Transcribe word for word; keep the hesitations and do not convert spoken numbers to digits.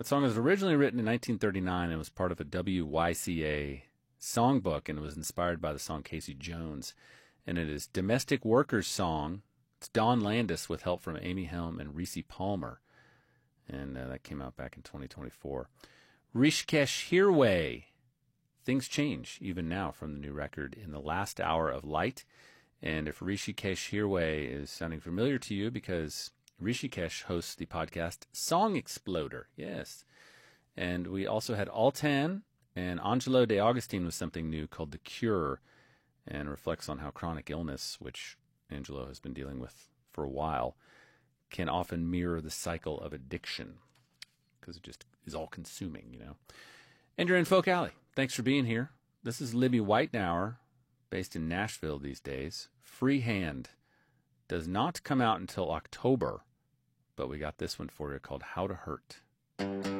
That song was originally written in nineteen thirty-nine and was part of a W Y C A songbook, and it was inspired by the song Casey Jones. And it is Domestic Workers' Song. It's Don Landis with help from Amy Helm and Reese Palmer. And uh, that came out back in twenty twenty-four. Rishikesh Hirway. Things change even now from the new record In the Last Hour of Light. And if Rishikesh Hirway is sounding familiar to you because Rishikesh hosts the podcast Song Exploder. Yes. And we also had Altan and Angelo De Agostine with something new called The Cure, and reflects on how chronic illness, which Angelo has been dealing with for a while, can often mirror the cycle of addiction because it just is all consuming, you know. And you're in Folk Alley. Thanks for being here. This is Libby Whitenauer, based in Nashville these days. Freehand does not come out until October, but we got this one for you called How to Hurt.